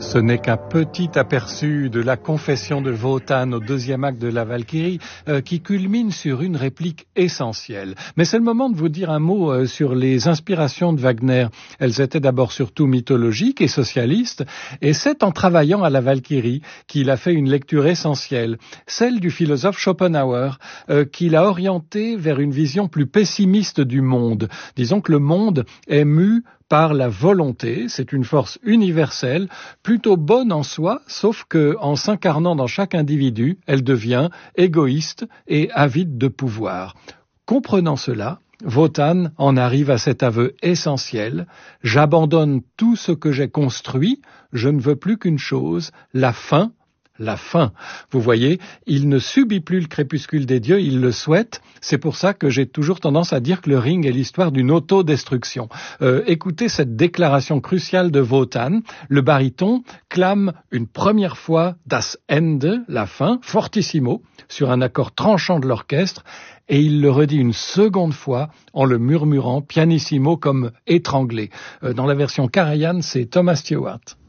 Ce n'est qu'un petit aperçu de la confession de Wotan au deuxième acte de la Valkyrie qui culmine sur une réplique essentielle. Mais c'est le moment de vous dire un mot sur les inspirations de Wagner. Elles étaient d'abord surtout mythologiques et socialistes, et c'est en travaillant à la Valkyrie qu'il a fait une lecture essentielle, celle du philosophe Schopenhauer, qu'il a orienté vers une vision plus pessimiste du monde. Disons que le monde est mu par la volonté, c'est une force universelle, plutôt bonne en soi, sauf que, en s'incarnant dans chaque individu, elle devient égoïste et avide de pouvoir. Comprenant cela, Wotan en arrive à cet aveu essentiel: j'abandonne tout ce que j'ai construit, je ne veux plus qu'une chose, la fin. La fin. Vous voyez, il ne subit plus le crépuscule des dieux, il le souhaite. C'est pour ça que j'ai toujours tendance à dire que le Ring est l'histoire d'une autodestruction. Écoutez cette déclaration cruciale de Wotan. Le baryton clame une première fois Das Ende, la fin, fortissimo, sur un accord tranchant de l'orchestre, et il le redit une seconde fois en le murmurant pianissimo comme étranglé. Dans la version Karajan, c'est Thomas Stewart.